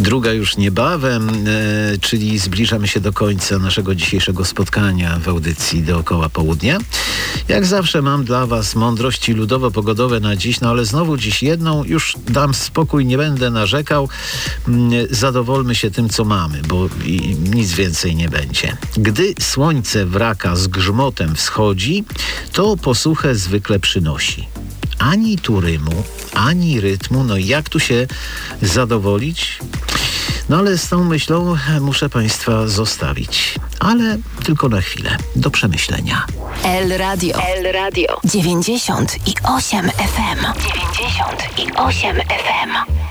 Druga już niebawem, czyli zbliżamy się do końca naszego dzisiejszego spotkania w audycji Dookoła Południa. Jak zawsze mam dla Was mądrości ludowo-pogodowe na dziś, ale znowu dziś jedną, już dam spokój, nie będę narzekał. Zadowolmy się tym, co mamy, bo nic więcej nie będzie. Gdy słońce w Raka z grzmotem wschodzi, to posuchę zwykle przynosi. Ani tu rymu, ani rytmu, jak tu się zadowolić? Ale z tą myślą muszę Państwa zostawić. Ale tylko na chwilę, do przemyślenia. El Radio 98 FM 98 FM